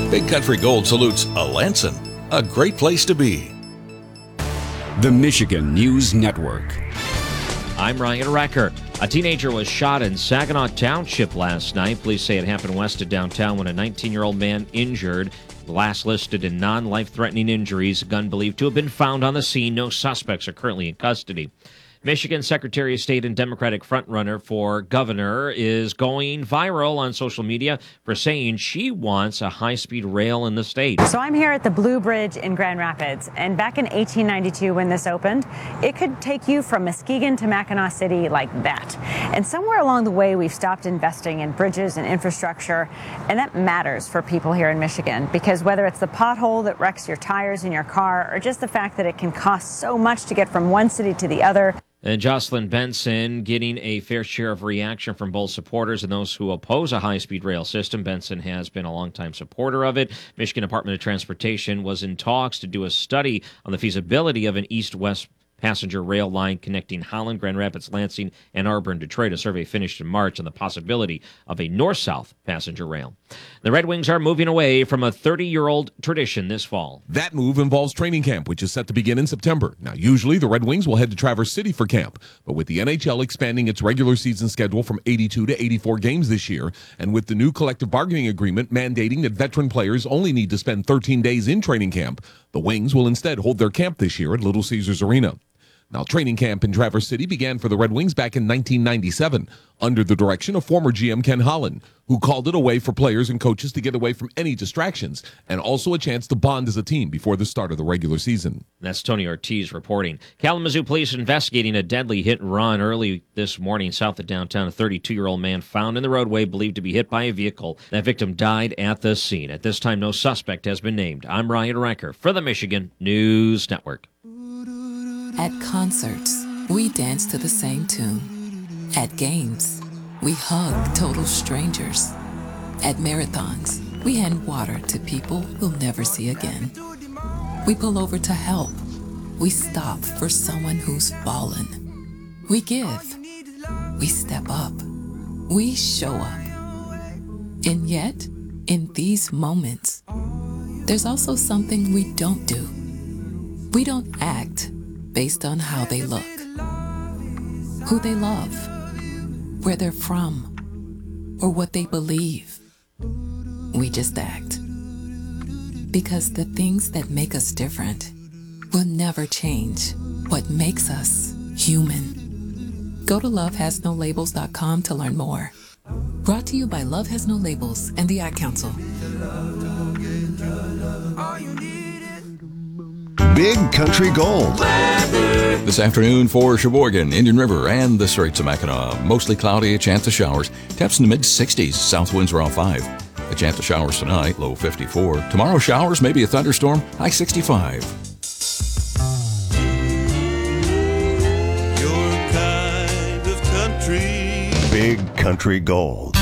Big Country Gold salutes Alanson, a great place to be. The Michigan News Network. I'm Ryan Recker. A teenager was shot in Saginaw Township last night. Police say it happened west of downtown when a 19-year-old man injured. The last listed in non-life-threatening injuries. A gun believed to have been found on the scene. No suspects are currently in custody. Michigan Secretary of State and Democratic frontrunner for governor is going viral on social media for saying she wants a high-speed rail in the state. So I'm here at the Blue Bridge in Grand Rapids, and back in 1892 when this opened, it could take you from Muskegon to Mackinac City like that. And somewhere along the way, we've stopped investing in bridges and infrastructure, and that matters for people here in Michigan, because whether it's the pothole that wrecks your tires in your car or just the fact that it can cost so much to get from one city to the other. And Jocelyn Benson getting a fair share of reaction from both supporters and those who oppose a high-speed rail system. Benson has been a longtime supporter of it. Michigan Department of Transportation was in talks to do a study on the feasibility of an east-west passenger rail line connecting Holland, Grand Rapids, Lansing, Ann Arbor, and Detroit. A survey finished in March on the possibility of a north-south passenger rail. The Red Wings are moving away from a 30-year-old tradition this fall. That move involves training camp, which is set to begin in September. Now, usually the Red Wings will head to Traverse City for camp, but with the NHL expanding its regular season schedule from 82 to 84 games this year, and with the new collective bargaining agreement mandating that veteran players only need to spend 13 days in training camp, the Wings will instead hold their camp this year at Little Caesars Arena. Now, training camp in Traverse City began for the Red Wings back in 1997 under the direction of former GM Ken Holland, who called it a way for players and coaches to get away from any distractions and also a chance to bond as a team before the start of the regular season. That's Tony Ortiz reporting. Kalamazoo police investigating a deadly hit and run early this morning south of downtown. A 32-year-old man found in the roadway believed to be hit by a vehicle. That victim died at the scene. At this time, no suspect has been named. I'm Ryan Recker for the Michigan News Network. At concerts, we dance to the same tune. At games, we hug total strangers. At marathons, we hand water to people we'll never see again. We pull over to help. We stop for someone who's fallen. We give. We step up. We show up. And yet, in these moments, there's also something we don't do. We don't act based on how they look, who they love, where they're from, or what they believe. We just act. Because the things that make us different will never change what makes us human. Go to lovehasnolabels.com to learn more. Brought to you by Love Has No Labels and the Ad Council. Big Country Gold. This afternoon for Sheboygan, Indian River, and the Straits of Mackinac. Mostly cloudy, a chance of showers. Temps in the mid-60s. South winds around 5. A chance of showers tonight, low 54. Tomorrow, showers, maybe a thunderstorm, high 65. Your kind of country. Big Country Gold.